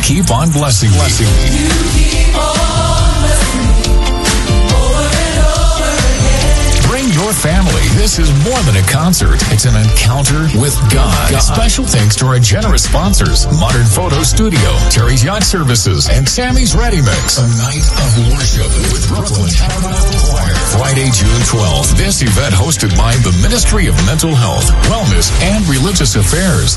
keep on blessing me. You keep on blessing me over and over again. Bring your family. This is more than a concert. It's an encounter with God. Special thanks to our generous sponsors, Modern Photo Studio, Terry's Yacht Services, and Sammy's Ready Mix. A night of worship with Brooklyn Tabernacle Choir. Friday, June 12th. This event hosted by the Ministry of Mental Health, Wellness, and Religious Affairs.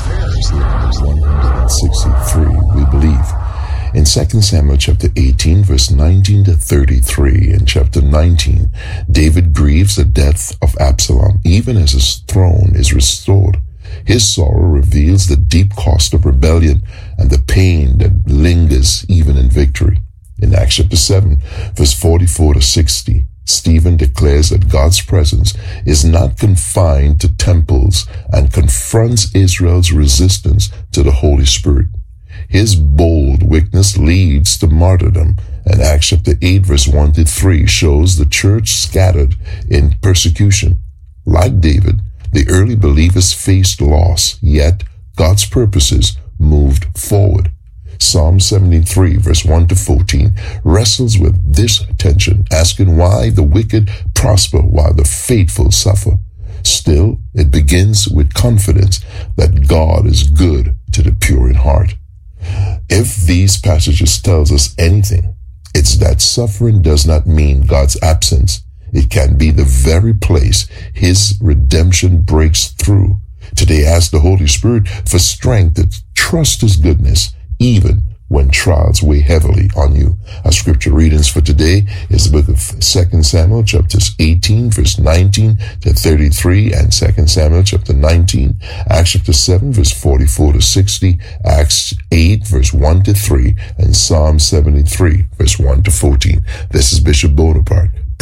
163, we believe. In 2 Samuel chapter 18, verse 19 to 33, in chapter 19, David grieves the death of Absalom, even as his throne is restored. His sorrow reveals the deep cost of rebellion and the pain that lingers even in victory. In Acts chapter 7, verse 44 to 60, Stephen declares that God's presence is not confined to temples and confronts Israel's resistance to the Holy Spirit. His bold witness leads to martyrdom, and Acts chapter 8 verse 1 to 3 shows the church scattered in persecution. Like David, the early believers faced loss, yet God's purposes moved forward. Psalm 73 verse 1 to 14 wrestles with this tension, asking why the wicked prosper while the faithful suffer. Still, it begins with confidence that God is good to the pure in heart. If these passages tells us anything, it's that suffering does not mean God's absence. It can be the very place His redemption breaks through. Today, ask the Holy Spirit for strength to trust His goodness, even when trials weigh heavily on you. Our scripture readings for today is the book of 2 Samuel, chapters 18, verse 19 to 33, and 2 Samuel, chapter 19, Acts chapter 7, verse 44 to 60, Acts 8, verse 1 to 3, and Psalm 73, verse 1 to 14. This is Bishop Bonaparte,